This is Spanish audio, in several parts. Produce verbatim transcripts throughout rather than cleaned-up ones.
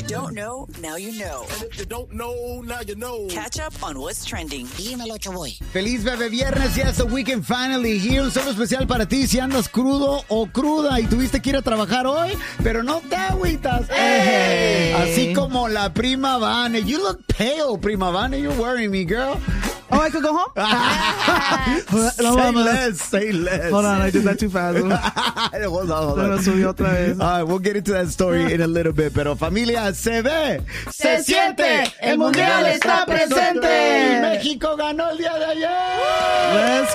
don't know, now you know. And if you don't know, now you know. Catch up on what's trending. Dímelo, Choboy. Feliz bebé viernes, ya es the weekend finally here. Un solo especial para ti si andas crudo o cruda y tuviste que ir a trabajar hoy, pero no te agüitas. Hey. Así como la prima Vane. You look pale, prima Vane. You're worrying me, girl. Oh, I could go home? Say less, say less. Hold on, I did that too fast. Hold on, hold Se on. lo subió otra vez. All right, we'll get into that story in a little bit. Pero familia, se ve, Se siente, el mundial está presente. Y México ganó el día de ayer. Let's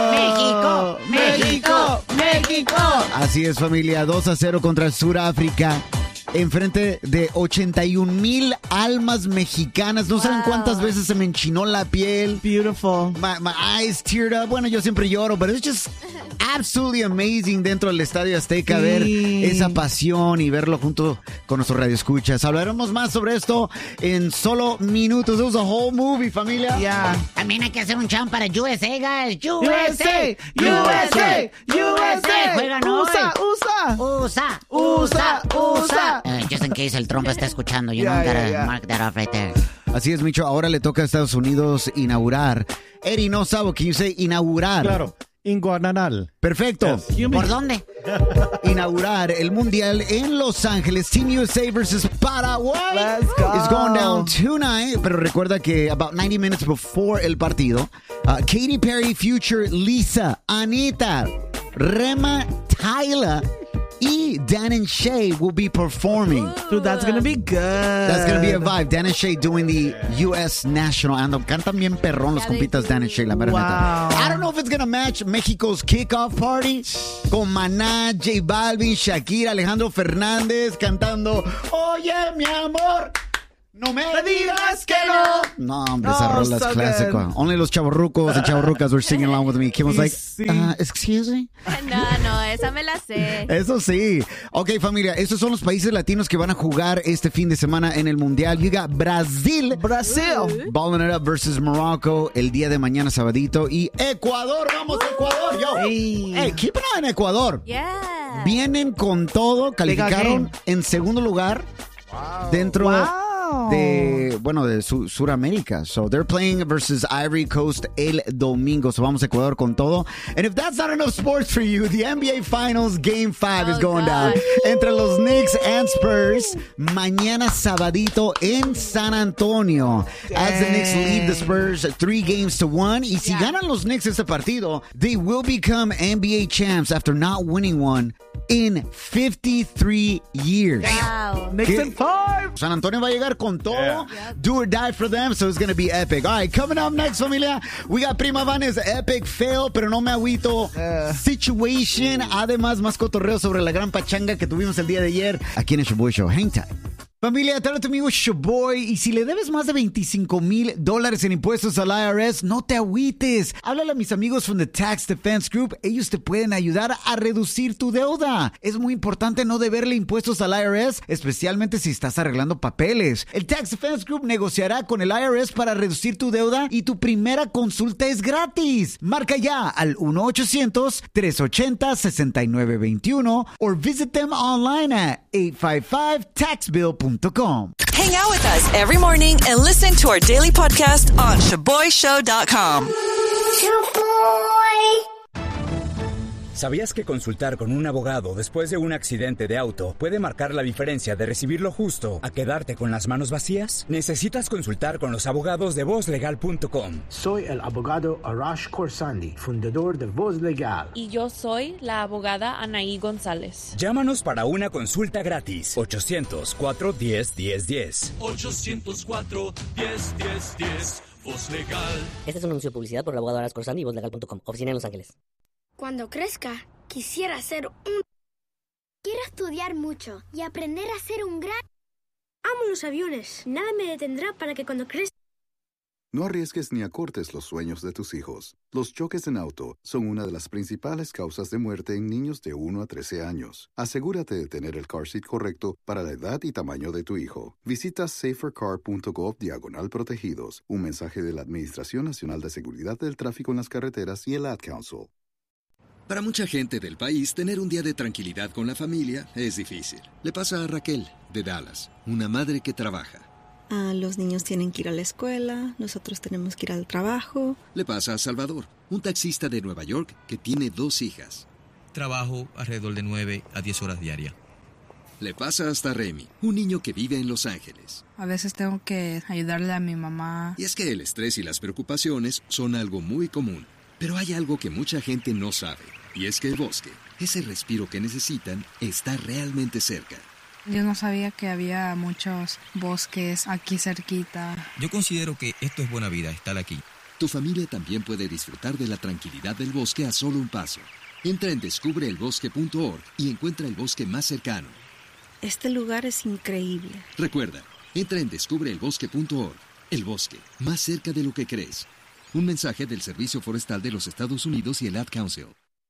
go. México, México, México. Así es, familia, dos a cero contra Sudáfrica. Enfrente de ochenta y un mil almas mexicanas. No wow. saben cuántas veces se me enchinó la piel. Beautiful. My, my eyes teared up. Bueno, yo siempre lloro, pero es just absolutely amazing dentro del Estadio Azteca sí. ver esa pasión y verlo junto con nuestros radioescuchas. Hablaremos más sobre esto en solo minutos. It was a whole movie, familia. Yeah. También hay que hacer un chant para U S A, guys. U S A, U S A, U S A. Juegan USA, hoy. USA. USA, USA, USA. Uh, just in case el trompa está escuchando, you Yeah, know, gotta yeah, yeah. mark that off right there. Así es, Micho. Ahora le toca a Estados Unidos inaugurar. Eri, no sabo, can you say inaugurar? Claro. Inguananal. Perfecto. Yes. ¿Por dónde? Inaugurar el Mundial en Los Ángeles. Team U S A versus Paraguay. Let's go. It's going down tonight. Pero recuerda que about ninety minutes before el partido, uh, Katy Perry, Future, Lisa, Anita, Rema, Tyler y Dan and Shay will be performing. Dude, that's gonna be good. That's gonna be a vibe. Dan and Shay doing the U S national anthem. Cantan bien perrón los compitas Dan and Shay, la mera Wow. neta. I don't know if it's gonna match Mexico's kickoff party con Maná, J Balvin, Shakira, Alejandro Fernández cantando Oye, mi amor, no me digas que no. No, hombre, esa Oh, rola es so clásico. good. Only los chavorrucos and chavorrucas were singing along with me. Kim was like, Sí. uh, excuse me? No, no, esa me la sé. Eso sí. Ok, familia, estos son los países latinos que van a jugar este fin de semana en el Mundial. You got Brasil. Brasil. Balling it up versus Morocco el día de mañana, sabadito. Y Ecuador, vamos, Ecuador. Yo. Hey. Hey, keep an eye on Ecuador. Yeah. Vienen con todo, calificaron en segundo lugar dentro Wow. de, bueno, de Su- Suramérica. So they're playing versus Ivory Coast el domingo. So vamos a Ecuador con todo. And if that's not enough sports for you, the N B A Finals Game five is Oh, going God. down. Entre los Knicks and Spurs, mañana sabadito en San Antonio. As the Knicks lead the Spurs three games to one. Y si Yeah. ganan los Knicks este partido, they will become N B A champs after not winning one in fifty-three years. Wow. Knicks ¿Qué? in five. San Antonio va a llegar con todo. Yeah. Do or die for them, so it's going to be epic. All right, coming up next, familia, we got Prima Vane's epic fail, pero no me agüito Uh. situation. Además, más cotorreo sobre la gran pachanga que tuvimos el día de ayer aquí en el Shoboy Show. Hang time. Familia, te habla tu amigo Shoboy. Y si le debes más de veinticinco mil dólares en impuestos al I R S, no te agüites. Háblale a mis amigos from the Tax Defense Group. Ellos te pueden ayudar a reducir tu deuda. Es muy importante no deberle impuestos al I R S, especialmente si estás arreglando papeles. El Tax Defense Group negociará con el I R S para reducir tu deuda y tu primera consulta es gratis. Marca ya al uno ochocientos, trescientos ochenta, sesenta y nueve veintiuno or visit them online at eight five five tax bill dot com. Hang out with us every morning and listen to our daily podcast on Shoboy Show dot com. ¿Sabías que consultar con un abogado después de un accidente de auto puede marcar la diferencia de recibir lo justo a quedarte con las manos vacías? Necesitas consultar con los abogados de voz legal punto com. Soy el abogado Arash Khorsandi, fundador de Voz Legal. Y yo soy la abogada Anaí González. Llámanos para una consulta gratis. ochocientos, cuatro uno cero, uno cero uno cero. ochocientos cuatro, diez, diez, diez. Voz Legal. Este es un anuncio de publicidad por el abogado Arash Khorsandi y voz legal punto com. Oficina en Los Ángeles. Cuando crezca, quisiera ser un... Quiero estudiar mucho y aprender a ser un gran... Amo los aviones. Nada me detendrá para que cuando crezca... No arriesgues ni acortes los sueños de tus hijos. Los choques en auto son una de las principales causas de muerte en niños de uno a trece años. Asegúrate de tener el car seat correcto para la edad y tamaño de tu hijo. Visita safercar punto gov diagonal protegidos. Un mensaje de la Administración Nacional de Seguridad del Tráfico en las Carreteras y el Ad Council. Para mucha gente del país, tener un día de tranquilidad con la familia es difícil. Le pasa a Raquel, de Dallas, una madre que trabaja. Ah, los niños tienen que ir a la escuela, nosotros tenemos que ir al trabajo. Le pasa a Salvador, un taxista de Nueva York que tiene dos hijas. Trabajo alrededor de nueve a diez horas diarias. Le pasa hasta Remy, un niño que vive en Los Ángeles. A veces tengo que ayudarle a mi mamá. Y es que el estrés y las preocupaciones son algo muy común. Pero hay algo que mucha gente no sabe. Y es que el bosque, ese respiro que necesitan, está realmente cerca. Yo no sabía que había muchos bosques aquí cerquita. Yo considero que esto es buena vida, estar aquí. Tu familia también puede disfrutar de la tranquilidad del bosque a solo un paso. Entra en descubre el bosque punto org y encuentra el bosque más cercano. Este lugar es increíble. Recuerda, entra en descubre el bosque punto org. El bosque, más cerca de lo que crees. Un mensaje del Servicio Forestal de los Estados Unidos y el Ad Council.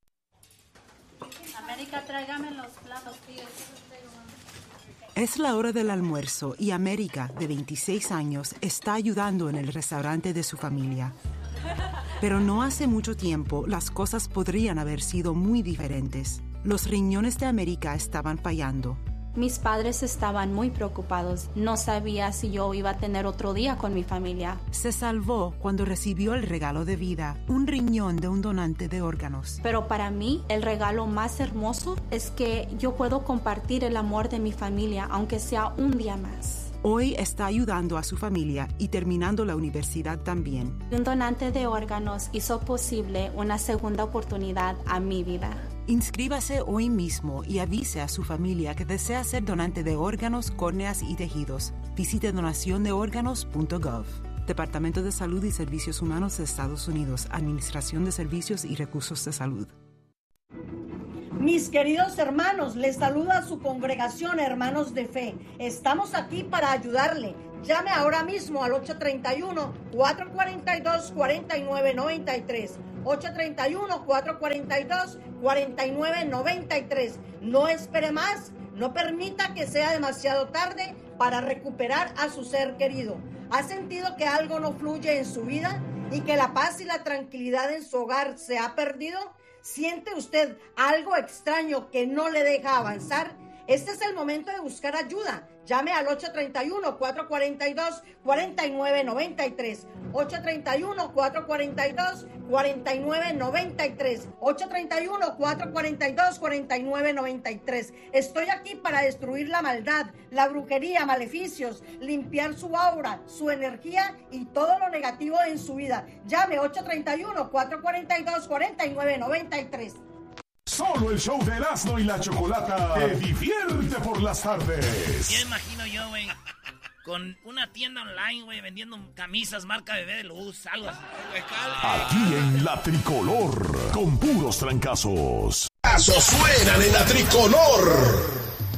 América, tráigame los platos, tío. Es la hora del almuerzo y América, de veintiséis años, está ayudando en el restaurante de su familia. Pero no hace mucho tiempo las cosas podrían haber sido muy diferentes. Los riñones de América estaban fallando. Mis padres estaban muy preocupados. No sabía si yo iba a tener otro día con mi familia. Se salvó cuando recibió el regalo de vida, un riñón de un donante de órganos. Pero para mí, el regalo más hermoso es que yo puedo compartir el amor de mi familia, aunque sea un día más. Hoy está ayudando a su familia y terminando la universidad también. Un donante de órganos hizo posible una segunda oportunidad a mi vida. Inscríbase hoy mismo y avise a su familia que desea ser donante de órganos, córneas y tejidos. Visite donación de órganos punto gov. Departamento de Salud y Servicios Humanos de Estados Unidos. Administración de Servicios y Recursos de Salud. Mis queridos hermanos, les saluda su congregación Hermanos de Fe. Estamos aquí para ayudarle. Llame ahora mismo al ocho tres uno, cuatro cuatro dos, cuatro nueve nueve tres. ocho tres uno, cuatro cuatro dos, cuatro nueve nueve tres. No espere más. No permita que sea demasiado tarde para recuperar a su ser querido. ¿Ha sentido que algo no fluye en su vida y que la paz y la tranquilidad en su hogar se ha perdido? ¿Siente usted algo extraño que no le deja avanzar? Este es el momento de buscar ayuda. Llame al ocho tres uno, cuatro cuatro dos, cuatro nueve nueve tres. ocho tres uno, cuatro cuatro dos, cuatro nueve nueve tres. ocho tres uno, cuatro cuatro dos, cuatro nueve nueve tres. Estoy aquí para destruir la maldad, la brujería, maleficios, limpiar su aura, su energía y todo lo negativo en su vida. Llame ocho tres uno, cuatro cuatro dos, cuatro nueve nueve tres. Solo el show de Erasmo y la Chocolata te divierte por las tardes. Ya imagino yo, güey, con una tienda online, güey, vendiendo camisas marca Bebé de Luz, algo así. Aquí en La Tricolor, con puros trancazos. ¡Trancazos suenan en La Tricolor!